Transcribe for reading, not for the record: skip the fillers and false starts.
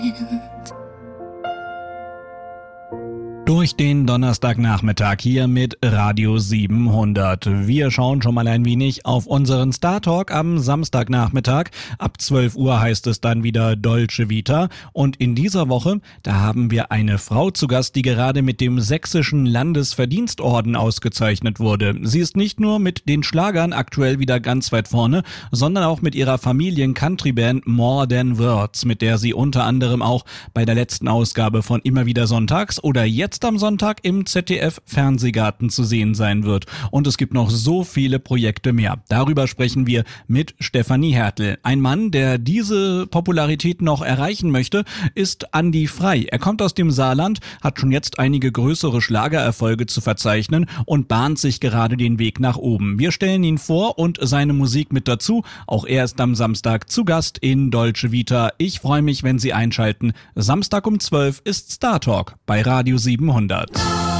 Durch den Donnerstagnachmittag hier mit Radio 700. Wir schauen schon mal ein wenig auf unseren Star Talk am Samstagnachmittag. Ab 12 Uhr heißt es dann wieder Dolce Vita. Und in dieser Woche, da haben wir eine Frau zu Gast, die gerade mit dem Sächsischen Landesverdienstorden ausgezeichnet wurde. Sie ist nicht nur mit den Schlagern aktuell wieder ganz weit vorne, sondern auch mit ihrer Familien-Country-Band More Than Words, mit der sie unter anderem auch bei der letzten Ausgabe von Immer wieder Sonntags oder jetzt am Sonntag im ZDF-Fernsehgarten zu sehen sein wird. Und es gibt noch so viele Projekte mehr. Darüber sprechen wir mit Stefanie Hertel. Ein Mann, der diese Popularität noch erreichen möchte, ist Andi Frei. Er kommt aus dem Saarland, hat schon jetzt einige größere Schlagererfolge zu verzeichnen und bahnt sich gerade den Weg nach oben. Wir stellen ihn vor und seine Musik mit dazu. Auch er ist am Samstag zu Gast in Dolce Vita. Ich freue mich, wenn Sie einschalten. Samstag um 12 ist Star Talk bei Radio 700.